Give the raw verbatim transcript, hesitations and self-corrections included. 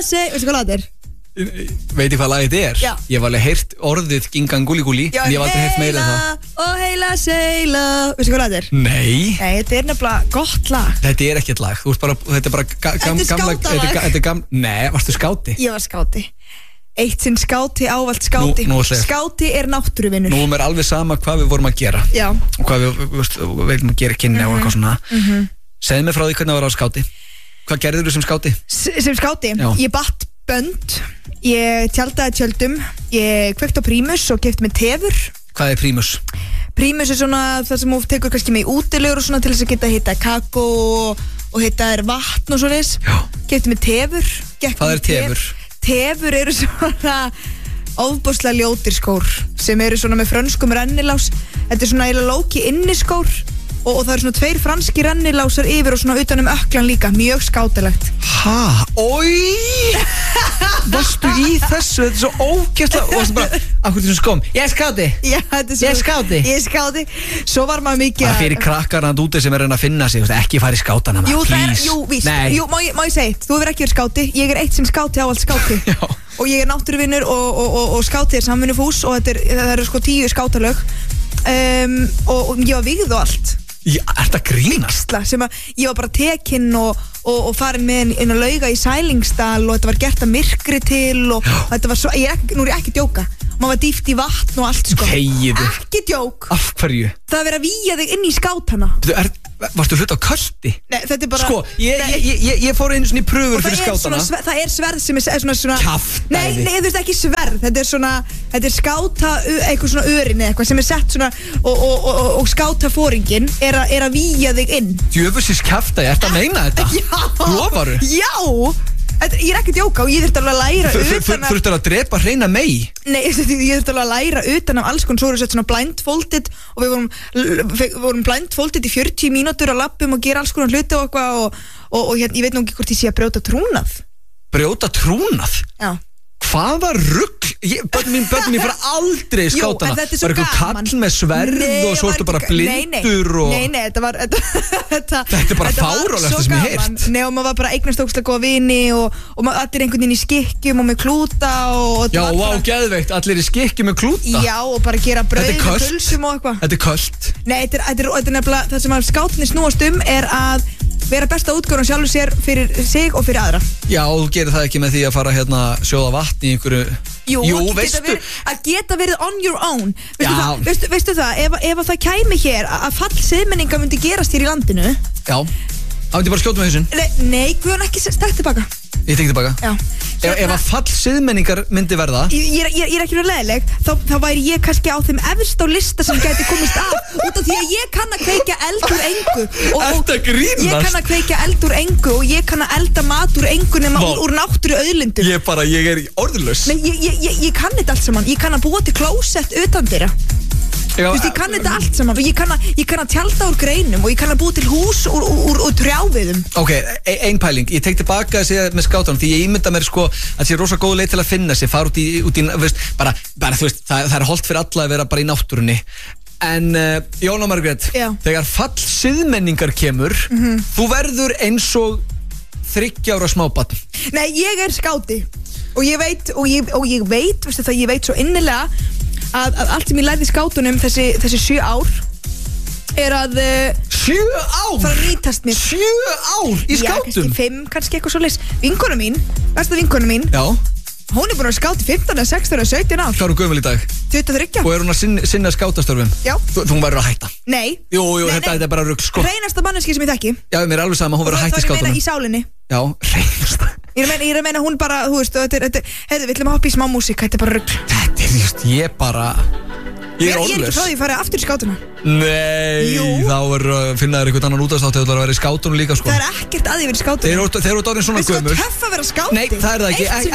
seg, veistu hvað lag þetta er? Veit ég hvað lagið þetta er? Já. Ég var alveg heyrt orðið gingan gúli gúli en ég var aldrei heyrt meira en það og heila seila, veistu hvað lag þetta er? Nei, Nei, þetta er nefnilega gott lag. þetta er ekkert lag Þú ert bara, þetta er bara ga gam Þetta er gamla skátalag. Þetta er, ga- þetta er gam Nei, varstu skáti? Ég var skáti. Eitt sinn skáti, ávallt skáti. Nú- nú ætla ég- Skáti er náttúruvinur. Nú er mér alveg sama hvað við vorum að gera Já. og hvað við, við, veist, við veitum að gera kynni og eitthvað svona Mhm. Segðu mér frá því hvernig það var á skáti Hvað gerður þú sem skáti? S- Sem skáti, Já. ég batt bönd, ég tjaldaði tjöldum, ég kveikt á prímus og keypti með tefur. Hvað er prímus? Prímus er svona það sem þú tekur kannski með í útilegur og svona til þess að geta hitta kakó og, og hitta þér vatn og svona þess. Já. Keypti með tefur. gekk Hvað með er tefur? Tefur eru svona ofboðslega ljótir skór sem eru svona með frönskum rennilás. Þetta er svona eiginlega lóki inniskór og, og það eru svona tveir franski rennilásar yfir og svona utan um öklan líka, mjög skátilegt. Ha? Ói! Varstu í þessu? Þetta er svo ógæsla og varstu bara, akkur þessum skóm Ég er skáti! Já, þetta er svo, Ég er skáti. Ég er skáti. Svo var maður mikið Það er fyrir krakkarna úti sem er að reyna að finna sig þú veist, ekki fara í skátana maður, Jú, það er, please. jú, víst, Nei. jú, má ég, má ég segja eitt, þú hefur ekki verið skáti, ég er eitt sem skáti á allt skáti. Já. Og ég er náttúruvinnur og, og, og, og skáti er samvinnufús og þetta er, það eru sko tíu skátalög um, og, og ég var vigð og allt. Ég, er þetta grínast? Sla, sem að ég var bara tekinn og, og, og farin með inn að lauga í Sælingsdal og þetta var gert að myrkri til og, og þetta var svo, ég er ekki, nú er ég ekki að djóka, maður var dýft í vatn og allt sko. Þegiðu. Ekki djók. Af hverju? Það er verið að víja þig inn í skátana. Þú, er, varstu hlut á költi? Nei, þetta er bara Sko, ég, ég, ég, ég fór einu svona í pröfur Og fyrir það er, svona, skátana sver, það er sverð sem er svona, svona Kjaftæði. Nei, nei, þú veist ekki sverð Þetta er svona, þetta er skáta u- eitthvað svona örin eða eitthvað sem er sett svona og, og, og, og, og skáta fóringin er, a, er að víja þig inn Djöfusins kjaftaði, ertu að meina þetta? Já Lofaru? Já Þetta, ég er ekki að djóka og ég þurfti alveg að læra utan af Þurftur að drepa hreina mei Nei, ég þurfti ég þurfti alveg að læra utan af alls konar svo eru sett svona blindfolded og við vorum, við vorum blindfolded í fjörutíu mínútur að lappum og gera alls konar hluti og eitthvað og, og, og hérna, ég veit nú ekki hvort ég sé að brjóta trúnað Brjóta trúnað? Já Hvaða rugl? Bönn mín, bönn mín fara aldrei í Jú, skátana en þetta er svo Var eitthvað gaman. kall með sverð Nei, og svo var ertu bara ekki- nei, nei. blindur og Nei, nei, þetta var Þetta, þetta, Þetta er bara þetta var fáránlegasta svo sem ég gaman. heyrt. Nei, og maður var bara eignast ógstlega góða vini og, og maður allir einhvern veginn í skikkjum og með klúta og þetta Já, var vá, bara- geðveikt, allir í skikki með klúta Já, og bara gera brauð Þetta er með költ. pulsum og eitthvað Þetta er költ Nei, þetta er, þetta er, þetta er nefnilega það sem að skátinni snúast um er að vera besta útgáðan sjálfur sér fyrir sig og fyrir aðra Já, og þú gerir það ekki með því að fara hérna sjóða vatn í einhverju Jú, Jú að, geta veistu verið, að geta verið on your own Veistu, Já. það, veistu, veistu það, ef, ef að það kæmi hér að að fall siðmenninga myndi gerast hér í landinu Já, það myndi bara skjóta með hausinn Nei, nei Guðan ekki stækt tilbaka Ég tek tilbaka Já Ef, ef að fall siðmenningar myndi verða Ég, ég, er- ég, ég er ekki verið leðileg þá, þá væri ég kannski á þeim efst á lista sem gæti komist af út af því að ég kann að kveikja eld úr engu og, og Ertu að grínast? ég kann að kveikja eld úr engu og ég kann að elda mat úr engu nema Vá. úr, úr náttúru auðlindum Ég bara, ég er orðlaus Nei, ég, ég, ég, ég kann þetta allt saman ég kann að búa til klósett utan þeirra Já, Þú veist, ég kann þetta allt saman og ég kann, að, ég kann að tjalda úr greinum og ég kann að búa til hús úr, úr, úr, úr trjáviðum Ok, e- ein pæling, ég tek tilbaka þessi með skátunum því ég ímynda mér sko að það sé rosa góð leið til að finna sig, fara út í, út í veist, bara, bara þú veist, það, það er holdt fyrir alla að vera bara í náttúrunni en uh, Jóna Margrét, Já. þegar fall siðmenningar kemur þú verður eins og þriggja ára smábarn Nei, ég er skáti og ég veit, og ég, og ég veit, veistu það, ég veit svo innilega að, að allt sem ég lærði í skátunum þessi, þessi sjö ár er að uh, Sjö ár? fara að nýtast mér Sjö ár í Já, skátum? kannski fimm, kannski eitthvað svo leys Vinkona mín, versta vinkona mín Já, hún er búin að vera skáti fimmtán, sextán, sautján ár hvað er hún gömul í dag? tuttugu og þrjú Og er hún að sinna, sinna skátastörfum? Já. Þú, þú verður að hætta Nei, Jú, jú, Nei, þetta, nei. þetta er bara rugl sko hreinasta manneski sem ég þekki Já, mér er alveg sama, hún og verður að það hætta í er að meina skátunum í sálinni Já, reynast Ég er að meina, ég er að meina hún bara, þú veist, þetta er, þetta er, heiðu, við ætlum að hoppa í smá músík, þetta er bara rugl Þetta er just, ég bara Ég er Ég er ekki orðlaus frá því að fara aftur í skátuna Nei, Jú. þá er uh, finnaður einhvern annan útastáttu Það er að vera í skátunum líka sko Það er ekkert að því að vera í skátuna Þeir eru þeir eru orðin svona Veistu hvað gömul töff að vera skáti? Nei, það er það ekki, Eitt ekki,